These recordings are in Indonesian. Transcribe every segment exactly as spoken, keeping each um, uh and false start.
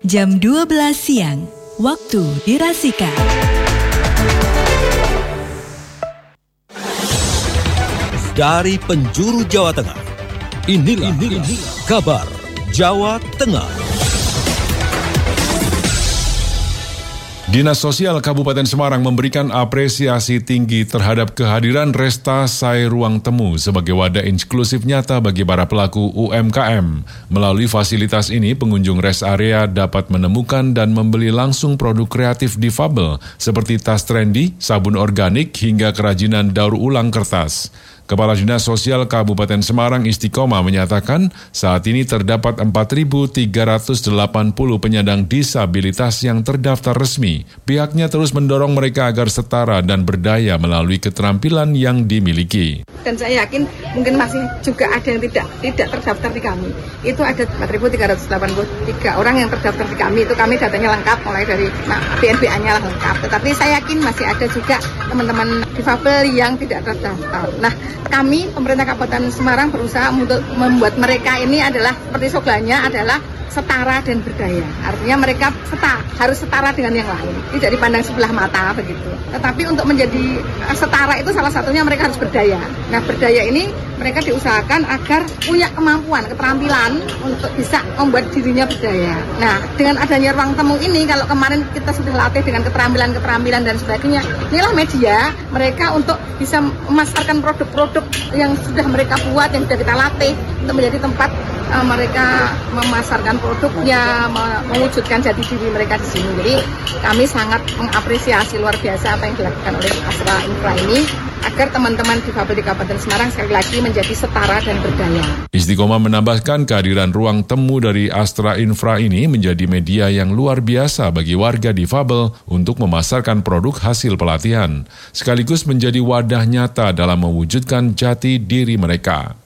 jam dua belas siang, waktu dirasika. Dari penjuru Jawa Tengah, inilah, inilah kabar Jawa Tengah. Dinas Sosial Kabupaten Semarang memberikan apresiasi tinggi terhadap kehadiran Resta Sai Ruang Temu sebagai wadah inklusif nyata bagi para pelaku U M K M. Melalui fasilitas ini, pengunjung rest area dapat menemukan dan membeli langsung produk kreatif difabel seperti tas trendy, sabun organik, hingga kerajinan daur ulang kertas. Kepala Dinas Sosial Kabupaten Semarang Istiqomah menyatakan saat ini terdapat empat ribu tiga ratus delapan puluh penyandang disabilitas yang terdaftar resmi. Pihaknya terus mendorong mereka agar setara dan berdaya melalui keterampilan yang dimiliki. Dan saya yakin mungkin masih juga ada yang tidak tidak terdaftar di kami. Itu ada empat ribu tiga ratus delapan puluh tiga orang yang terdaftar di kami. Itu kami datanya lengkap, mulai dari nah, B N B A-nya lah lengkap. Tetapi saya yakin masih ada juga teman-teman difabel yang tidak terdaftar. Nah, kami, pemerintah Kabupaten Semarang, berusaha untuk membuat mereka ini adalah, seperti slogannya adalah setara dan berdaya. Artinya mereka setara, harus setara dengan yang lain, tidak dipandang sebelah mata begitu. Tetapi untuk menjadi setara itu salah satunya mereka harus berdaya. Nah, berdaya ini mereka diusahakan agar punya kemampuan, keterampilan untuk bisa membuat dirinya berdaya. Nah, dengan adanya ruang temu ini, kalau kemarin kita sudah latih dengan keterampilan-keterampilan dan sebagainya, inilah media mereka untuk bisa memasarkan produk-produk yang sudah mereka buat, yang sudah kita latih, untuk menjadi tempat uh, mereka memasarkan produknya, mewujudkan jati diri mereka di sini. Jadi kami sangat mengapresiasi luar biasa apa yang dilakukan oleh Astra Infra ini, agar teman-teman difabel di Kabupaten Semarang sekali lagi menjadi setara dan berdaya. Istiqomah menambahkan kehadiran ruang temu dari Astra Infra ini menjadi media yang luar biasa bagi warga difabel untuk memasarkan produk hasil pelatihan, sekaligus menjadi wadah nyata dalam mewujudkan jati diri mereka.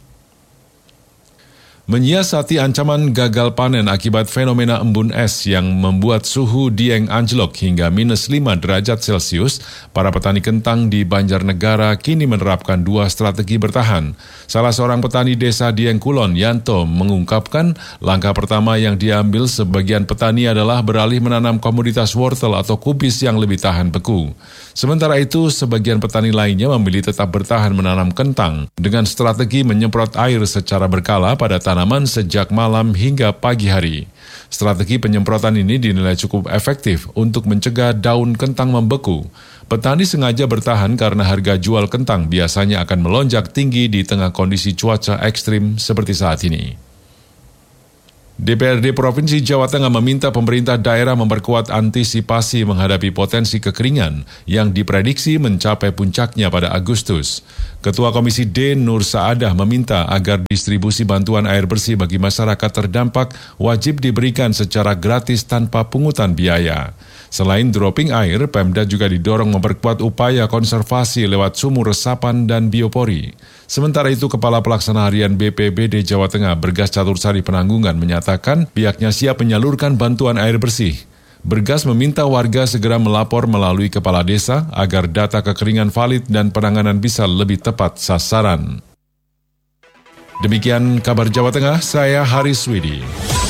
Menyiasati ancaman gagal panen akibat fenomena embun es yang membuat suhu Dieng anjlok hingga minus lima derajat Celcius, para petani kentang di Banjarnegara kini menerapkan dua strategi bertahan. Salah seorang petani desa Dieng Kulon, Yanto, mengungkapkan langkah pertama yang diambil sebagian petani adalah beralih menanam komoditas wortel atau kubis yang lebih tahan beku. Sementara itu, sebagian petani lainnya memilih tetap bertahan menanam kentang dengan strategi menyemprot air secara berkala pada tanaman sejak malam hingga pagi hari. Strategi penyemprotan ini dinilai cukup efektif untuk mencegah daun kentang membeku. Petani sengaja bertahan karena harga jual kentang biasanya akan melonjak tinggi di tengah kondisi cuaca ekstrim seperti saat ini. D P R D Provinsi Jawa Tengah meminta pemerintah daerah memperkuat antisipasi menghadapi potensi kekeringan yang diprediksi mencapai puncaknya pada Agustus. Ketua Komisi D Nur Saadah meminta agar distribusi bantuan air bersih bagi masyarakat terdampak wajib diberikan secara gratis tanpa pungutan biaya. Selain dropping air, Pemda juga didorong memperkuat upaya konservasi lewat sumur resapan dan biopori. Sementara itu, Kepala Pelaksana Harian B P B D Jawa Tengah Bergas Catursari Penanggungan menyatakan pihaknya siap menyalurkan bantuan air bersih. Bergas meminta warga segera melapor melalui Kepala Desa agar data kekeringan valid dan penanganan bisa lebih tepat sasaran. Demikian kabar Jawa Tengah, saya Haris Widi.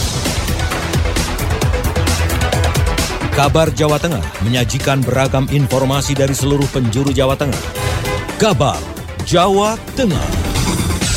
Kabar Jawa Tengah menyajikan beragam informasi dari seluruh penjuru Jawa Tengah. Kabar Jawa Tengah.